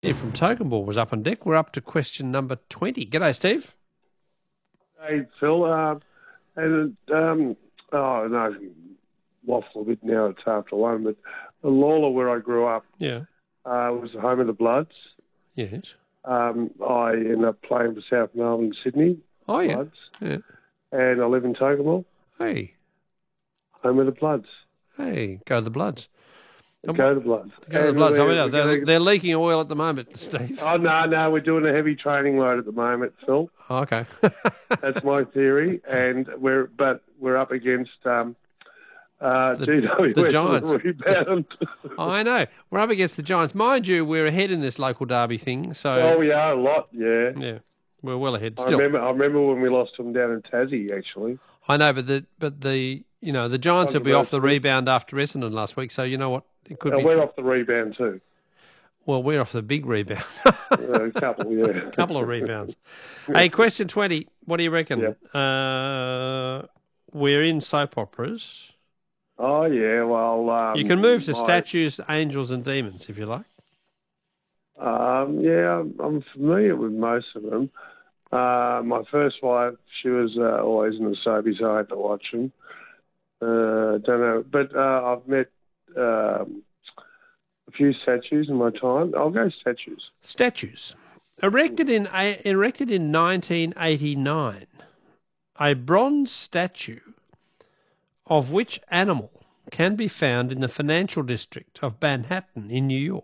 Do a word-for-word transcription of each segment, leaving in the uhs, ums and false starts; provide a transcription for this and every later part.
Steve from Tokamball was up on deck. We're up to question number twenty. G'day, Steve. Hey, Phil. Uh, and, um, oh, no, waffle a bit now. It's after one. But Lawler, where I grew up, Yeah. uh, was the home of the Bloods. Yes. Um, I ended up playing for South Melbourne, Sydney. Oh, yeah. Bloods. Yeah. And I live in Tokamball, Hey. home of the Bloods. Hey, go the Bloods. Go the Bloods. Go the And Bloods. I we're- mean, we're they're, gonna- they're leaking oil at the moment, Steve. Oh, no, no, we're doing a heavy training load at the moment, Phil. Oh, okay. That's my theory. And we're, but we're up against um, uh, The- G W S the on Giants. rebound. I know. We're up against the Giants. Mind you, we're ahead in this local derby thing. So, Oh, we are a lot, yeah. yeah, we're well ahead I still. remember. I remember when we lost them down in Tassie. Actually, I know, but the but the you know the Giants will be off the Controversial. rebound after Essendon last week. So you know what? It could uh, be. we're true. off the rebound too. Well, we're off the big rebound. Uh, a couple, yeah. A couple of rebounds. Hey, question twenty. What do you reckon? Yep. Uh, we're in soap operas. Oh yeah. Well, um, You can move to my- statues, angels, and demons if you like. Um, yeah, I'm, I'm familiar with most of them. Uh, my first wife, she was uh, always in the soapies, so I had to watch them. Uh, don't know, but uh, I've met um, a few statues in my time. I'll go statues. Statues. Erected in erected in nineteen eighty-nine, a bronze statue of which animal can be found in the financial district of Manhattan in New York?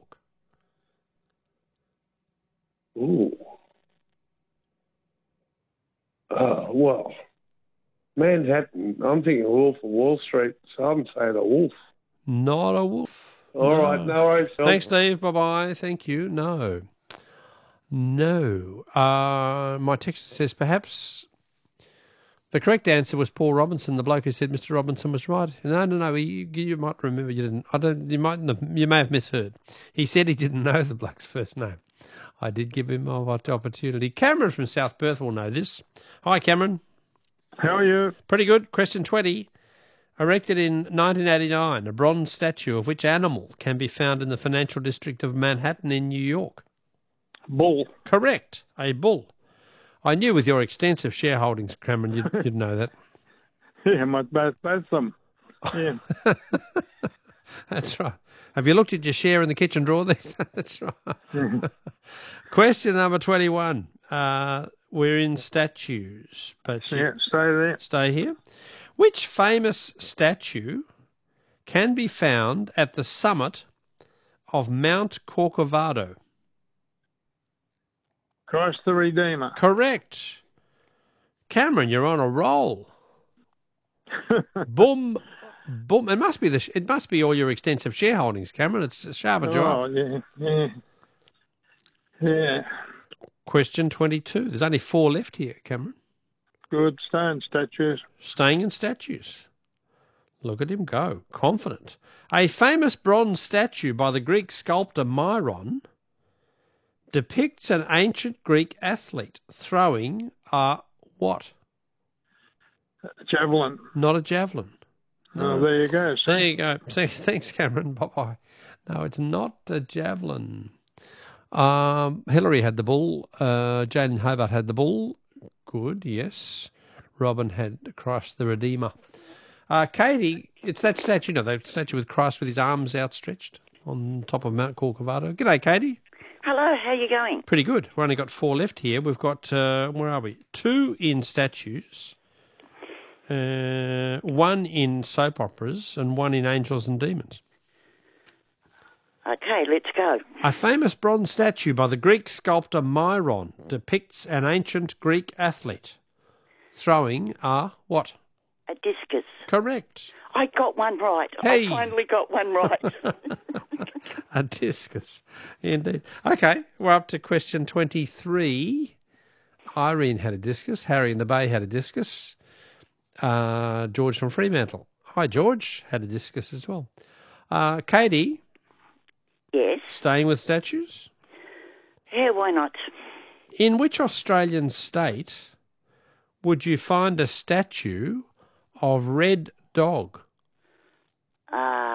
Ooh. Oh, well, Manhattan, I'm thinking Wolf of Wall Street, so I'm saying a wolf. Not a wolf. All No. right, no worries. Phil. Thanks, Steve. Bye-bye. Thank you. No. No. Uh, my text says perhaps the correct answer was Paul Robinson, the bloke who said Mister Robinson was right. No, no, no. You, you might remember you didn't. I don't. You might. You may have misheard. He said he didn't know the bloke's first name. I did give him an opportunity. Cameron from South Perth will know this. Hi, Cameron. How are you? Pretty good. Question twenty. Erected in nineteen eighty-nine, a bronze statue of which animal can be found in the financial district of Manhattan in New York? Bull. Correct. A bull. I knew with your extensive shareholdings, Cameron, you'd, you'd know that. Yeah, my, both, both of them. Yeah. That's right. Have you looked at your share in the kitchen drawer? That's right. Question number twenty-one. Uh, we're in statues, but you Yeah, stay there. stay here. Which famous statue can be found at the summit of Mount Corcovado? Christ the Redeemer. Correct. Cameron, you're on a roll. Boom, boom. It must be the. It must be all your extensive shareholdings, Cameron. It's a sharper job. Oh, yeah, yeah. Yeah. Question twenty-two. There's only four left here, Cameron. Good stone statues. Staying in statues. Look at him go, confident. A famous bronze statue by the Greek sculptor Myron depicts an ancient Greek athlete throwing a what? Javelin. Not a javelin. Oh, there you go. There you go. See, thanks, Cameron. Bye-bye. No, it's not a javelin. Um, Hillary had the bull. Uh, Jane Hobart had the bull. Good, yes. Robin had Christ the Redeemer. Uh, Katie, it's that statue, no, that statue with Christ with his arms outstretched on top of Mount Corcovado. G'day, Katie. Hello, how are you going? Pretty good. We've only got four left here. We've got, uh, where are we? Two in statues, uh, one in soap operas, and one in Angels and Demons. Okay, let's go. A famous bronze statue by the Greek sculptor Myron depicts an ancient Greek athlete throwing a what? A discus. Correct. I got one right. Hey. I finally got one right. A discus. Indeed. Okay, we're up to question twenty-three. Irene had a discus. Harry in the Bay had a discus. Uh, George from Fremantle. Hi, George. Had a discus as well. Uh, Katie, Yes. staying with statues. Yeah, why not? In which Australian state would you find a statue of Red Dog? Uh,